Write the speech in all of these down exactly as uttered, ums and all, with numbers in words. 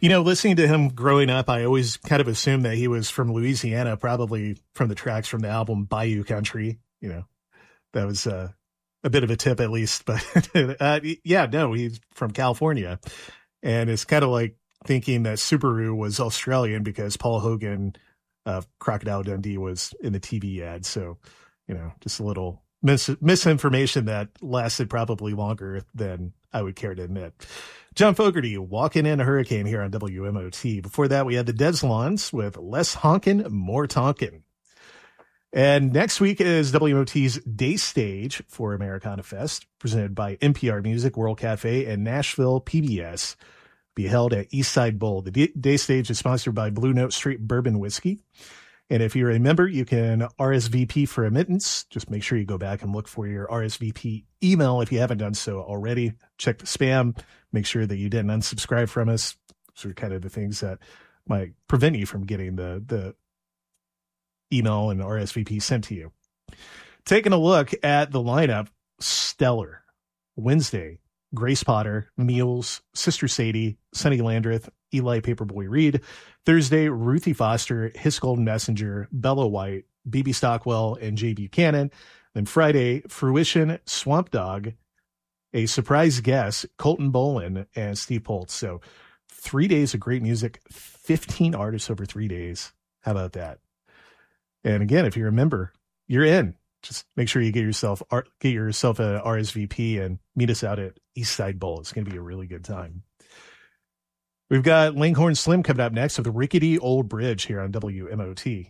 You know, listening to him growing up, I always kind of assumed that he was from Louisiana, probably from the tracks from the album Bayou Country. You know, that was uh, a bit of a tip at least. But uh, yeah, no, he's from California. And it's kind of like thinking that Subaru was Australian because Paul Hogan of Crocodile Dundee was in the T V ad. So, you know, just a little mis- misinformation that lasted probably longer than I would care to admit. John Fogerty, Walking in a Hurricane here on W M O T. Before that, we had the Deslons with Less Honkin', More Tonkin'. And next week is W M O T's Day Stage for Americana Fest, presented by N P R Music, World Cafe, and Nashville P B S. Be held at Eastside Bowl. The D- Day Stage is sponsored by Blue Note Straight Bourbon Whiskey. And if you're a member, you can R S V P for admittance. Just make sure you go back and look for your R S V P email if you haven't done so already. Check the spam. Make sure that you didn't unsubscribe from us. Those are kind of the things that might prevent you from getting the, the email and R S V P sent to you. Taking a look at the lineup, stellar. Wednesday, Grace Potter, Meals, Sister Sadie, Sonny Landreth, Eli Paperboy Reed. Thursday, Ruthie Foster, His Golden Messenger, Bella White, B B Stockwell, and Jay Buchanan. Then Friday, Fruition, Swamp Dog, a surprise guest, Colton Bolin, and Steve Poltz. So three days of great music, fifteen artists over three days. How about that? And again, if you're a member, you're in. Just make sure you get yourself get yourself a R S V P and meet us out at Eastside Bowl. It's going to be a really good time. We've got Langhorne Slim coming up next with the Rickety Old Bridge here on W M O T.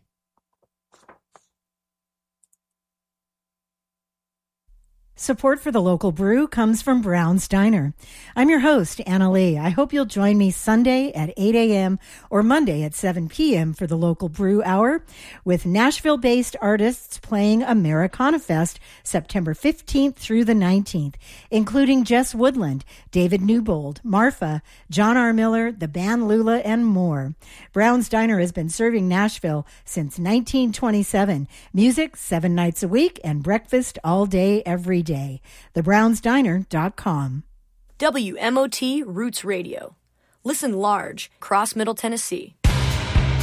Support for the local brew comes from Brown's Diner. I'm your host, Anna Lee. I hope you'll join me Sunday at eight a.m. or Monday at seven p.m. for the local brew hour with Nashville-based artists playing Americana Fest September fifteenth through the nineteenth, including Jess Woodland, David Newbold, Marfa, John R. Miller, the band Lula, and more. Brown's Diner has been serving Nashville since nineteen twenty-seven. Music seven nights a week and breakfast all day, every day. the browns diner dot com. W M O T Roots Radio. Listen large, across Middle Tennessee.